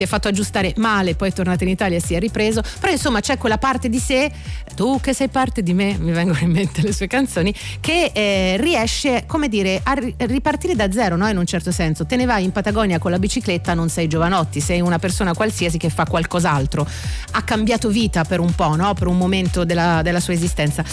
si è fatto aggiustare male, poi è tornato in Italia e si è ripreso, però insomma c'è quella parte di sé, tu che sei parte di me, mi vengono in mente le sue canzoni, che riesce, come dire, a ripartire da zero, no? In un certo senso, te ne vai in Patagonia con la bicicletta, non sei Jovanotti, sei una persona qualsiasi che fa qualcos'altro, ha cambiato vita per un po', no? Per un momento della sua esistenza,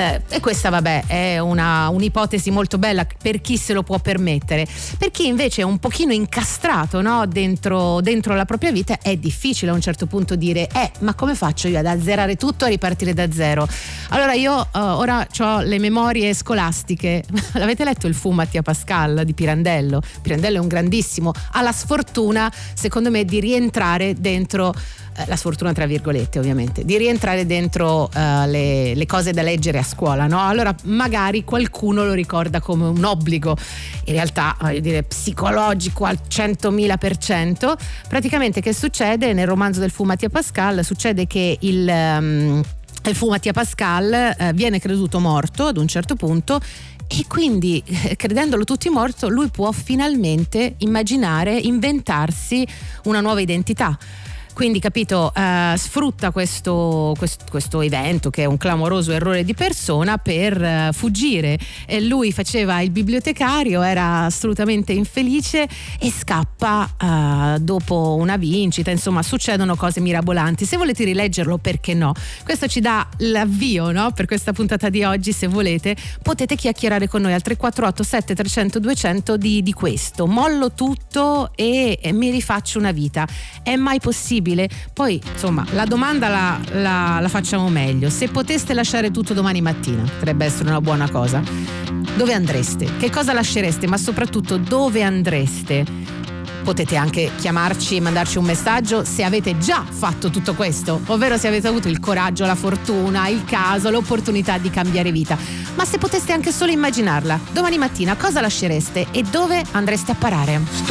e questa vabbè è un'ipotesi molto bella per chi se lo può permettere. Per chi invece è un pochino incastrato, no? dentro la propria vita, è difficile a un certo punto dire ma come faccio io ad azzerare tutto, a ripartire da zero? Allora io ora ho le memorie scolastiche. L'avete letto il Fu Mattia Pascal di Pirandello? Pirandello è un grandissimo, ha la sfortuna secondo me di rientrare dentro, la sfortuna tra virgolette ovviamente, di rientrare dentro le cose da leggere a scuola, no? Allora magari qualcuno lo ricorda come un obbligo, in realtà voglio dire psicologico al 100.000%. Praticamente che succede nel romanzo del Fu Mattia Pascal? Succede che il Fu Mattia Pascal viene creduto morto ad un certo punto, e quindi credendolo tutti morto lui può finalmente immaginare, inventarsi una nuova identità. Quindi capito, sfrutta questo evento che è un clamoroso errore di persona per fuggire. Lui faceva il bibliotecario, era assolutamente infelice e scappa dopo una vincita. Insomma, succedono cose mirabolanti. Se volete rileggerlo, perché no? Questo ci dà l'avvio, no? Per questa puntata di oggi. Se volete potete chiacchierare con noi al 348 7300 200 di questo. Mollo tutto e mi rifaccio una vita. È mai possibile? Poi insomma la domanda la facciamo meglio: se poteste lasciare tutto domani mattina, potrebbe essere una buona cosa, dove andreste? Che cosa lascereste? Ma soprattutto dove andreste? Potete anche chiamarci e mandarci un messaggio se avete già fatto tutto questo, ovvero se avete avuto il coraggio, la fortuna, il caso, l'opportunità di cambiare vita. Ma se poteste anche solo immaginarla, domani mattina cosa lascereste e dove andreste a parare?